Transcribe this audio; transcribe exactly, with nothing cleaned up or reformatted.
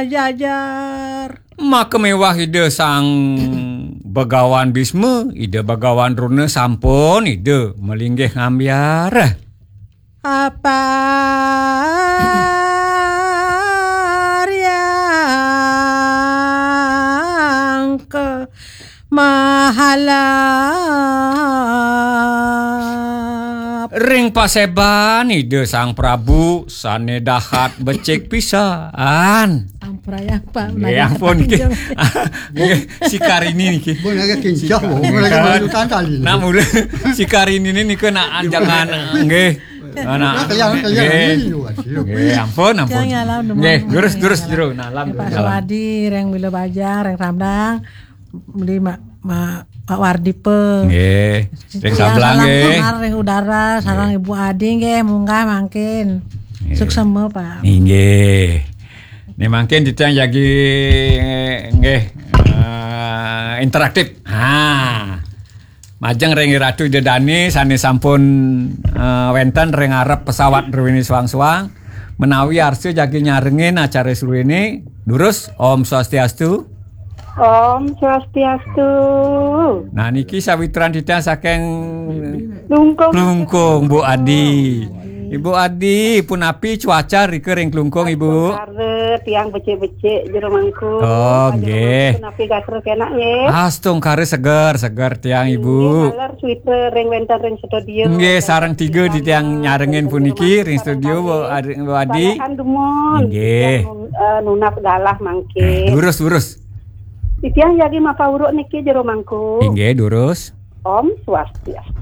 majajar. Maka mewah ide sang Begawan Bisma, ide Begawan Runa sampun ide melinggih ngambiar. Apa yang ke mahalap ring paseban ide sang Prabu sane dahat becik pisan. Amprayang Pak. Ya ampun ki. Si Karini niki. Bon agak kincah mo, mereka melukan tali. Nah mulai si Karini ini niki nak jangan nggih. Anak. Nggih. Nggih, ampun ampun. Nggih, lurus-lurus jero nalam. Pak Sawadi reng Milo Bajar, reng Ramdang. Beli mak ma, Pak Wardi pe. Nggih. Reng Sablang nggih. Reng Udara, sareng Ibu Adi nggih munggah mangkin. Sukses semua Pak. Nggih. Nih mangkin ditang jagi nggih uh, interaktif. Ha. Majeng reng Ratu Dedani sane sampun uh, wenten reng arep pesawat ruwini suang-suang menawi arsu jagi nyarengin acara suwini lurus Om Swastiastu. Om Swastiastu. Nah niki sawitran ditang saking Lungkung. Klungkung Bu Adi. Ibu Adi pun api cuaca rike ring Klungkung Ibu. Kare tiang becik-becik jero mangku. Oh nggih. Pun api gasre kenak nggih. Astung kare seger seger tiang Ibu. Kaler sweater ring wenten ring studio. Nggih sareng tiga di tiang nyarengin puniki ring studio Bu Adi. Bu Adi. Nggih. Nunap galah mangke. Durus durus. Tiang jadi mapa uruk niki jero mangku. Nggih durus. Om Swastiastu.